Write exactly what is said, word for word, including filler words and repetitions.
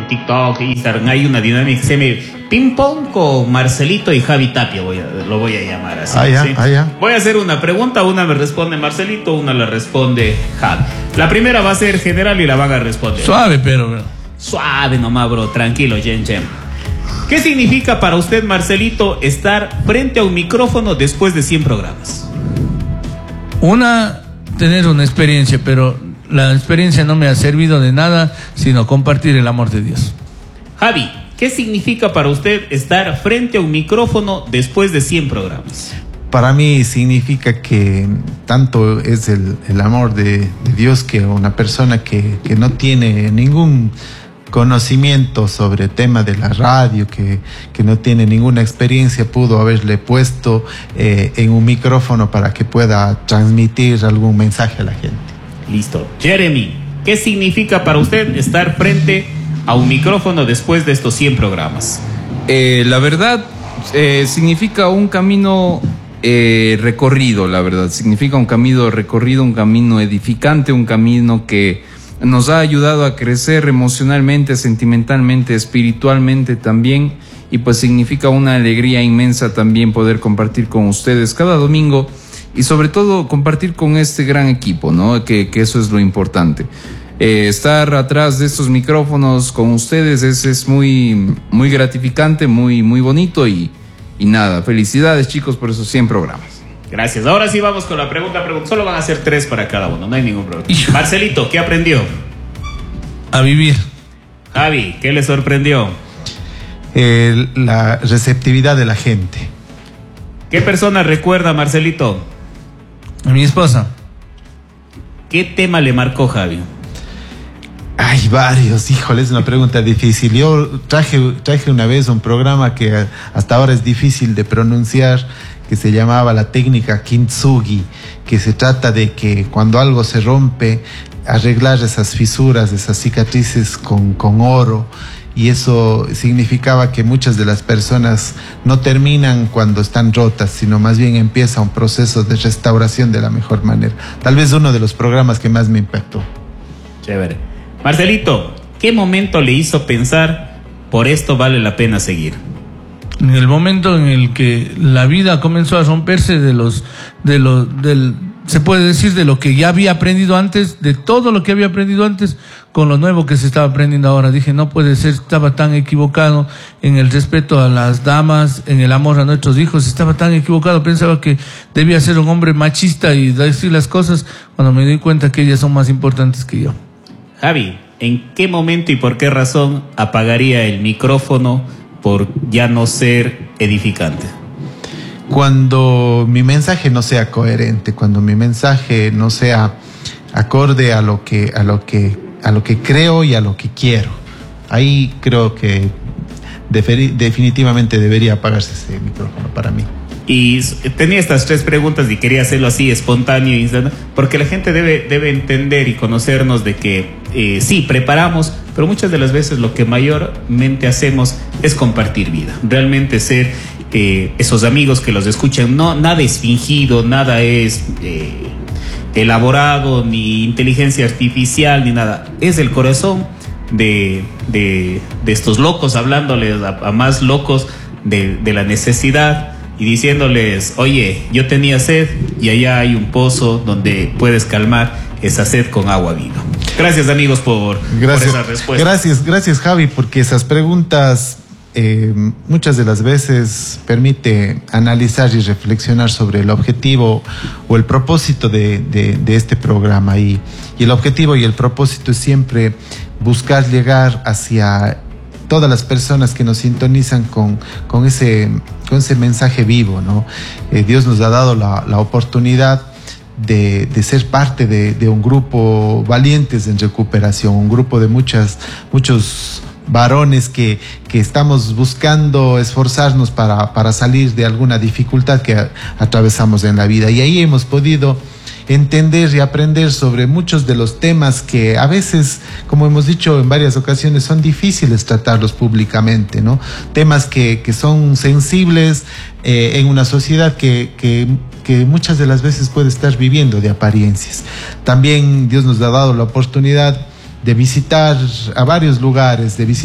en TikTok, Instagram, hay una dinámica que se llama ping pong con Marcelito y Javi Tapia, voy a, lo voy a llamar así. Ah, ya, ¿sí? ah, ya. Voy a hacer una pregunta, una me responde Marcelito, una la responde Javi. La primera va a ser general y la van a responder. Suave, pero... bro. Suave nomás, bro, tranquilo, Jen Jen. ¿Qué significa para usted, Marcelito, estar frente a un micrófono después de cien programas? Una, tener una experiencia, pero la experiencia no me ha servido de nada, sino compartir el amor de Dios. Javi, ¿qué significa para usted estar frente a un micrófono después de cien programas? Para mí significa que tanto es el, el amor de, de Dios que una persona que, que no tiene ningún conocimiento sobre el tema de la radio, que, que no tiene ninguna experiencia, pudo haberle puesto eh, en un micrófono para que pueda transmitir algún mensaje a la gente. Listo. Jeremy, ¿qué significa para usted estar frente a un micrófono después de estos cien programas? Eh, la verdad, eh, significa un camino eh, recorrido, la verdad. Significa un camino recorrido, un camino edificante, un camino que nos ha ayudado a crecer emocionalmente, sentimentalmente, espiritualmente también, y pues significa una alegría inmensa también poder compartir con ustedes cada domingo y sobre todo compartir con este gran equipo, ¿no? Que, que eso es lo importante. Eh, estar atrás de estos micrófonos con ustedes es, es muy, muy gratificante, muy, muy bonito y, y nada, felicidades chicos por esos cien programas. Gracias. Ahora sí vamos con la pregunta. pregunta. Solo van a ser tres para cada uno, no hay ningún problema. Marcelito, ¿qué aprendió? A vivir. Javi, ¿qué le sorprendió? Eh, la receptividad de la gente. ¿Qué persona recuerda, Marcelito? A mi esposa. ¿Qué tema le marcó, Javi? Hay varios, híjole, es una pregunta difícil. Yo traje, traje una vez un programa que hasta ahora es difícil de pronunciar, que se llamaba la técnica Kintsugi, que se trata de que cuando algo se rompe, arreglar esas fisuras, esas cicatrices con, con oro, y eso significaba que muchas de las personas no terminan cuando están rotas, sino más bien empieza un proceso de restauración de la mejor manera. Tal vez uno de los programas que más me impactó. Chévere. Marcelito, ¿qué momento le hizo pensar, por esto vale la pena seguir? En el momento en el que la vida comenzó a romperse de los, de los, del, se puede decir de lo que ya había aprendido antes, de todo lo que había aprendido antes, con lo nuevo que se estaba aprendiendo ahora. Dije, no puede ser, estaba tan equivocado en el respeto a las damas, en el amor a nuestros hijos, estaba tan equivocado, pensaba que debía ser un hombre machista y decir las cosas, cuando me di cuenta que ellas son más importantes que yo. Javi, ¿en qué momento y por qué razón apagaría el micrófono por ya no ser edificante? Cuando mi mensaje no sea coherente, cuando mi mensaje no sea acorde a lo que, a lo que, a lo que creo y a lo que quiero, ahí creo que definitivamente debería apagarse ese micrófono para mí. Y tenía estas tres preguntas y quería hacerlo así, espontáneo, instantáneo, porque la gente debe, debe entender y conocernos de que eh, sí, preparamos, pero muchas de las veces lo que mayormente hacemos es compartir vida, realmente ser eh, esos amigos que los escuchan. No, nada es fingido, nada es eh, elaborado, ni inteligencia artificial, ni nada. Es el corazón de, de, de estos locos, hablándoles a, a más locos de, de la necesidad, y diciéndoles, oye, yo tenía sed y allá hay un pozo donde puedes calmar esa sed con agua viva. Gracias, amigos, por, gracias, por esa respuesta. Gracias, gracias, Javi, porque esas preguntas eh, muchas de las veces permite analizar y reflexionar sobre el objetivo o el propósito de, de, de este programa. Y, y el objetivo y el propósito es siempre buscar llegar hacia todas las personas que nos sintonizan con, con, ese, con ese mensaje vivo, ¿no? Eh, Dios nos ha dado la, la oportunidad de, de ser parte de, de un grupo valientes en recuperación, un grupo de muchas, muchos varones que, que estamos buscando esforzarnos para, para salir de alguna dificultad que a, atravesamos en la vida. Y ahí hemos podido entender y aprender sobre muchos de los temas que a veces, como hemos dicho en varias ocasiones, son difíciles tratarlos públicamente, ¿no? Temas que, que son sensibles eh, en una sociedad que, que, que muchas de las veces puede estar viviendo de apariencias. También Dios nos ha dado la oportunidad de visitar a varios lugares, de visitar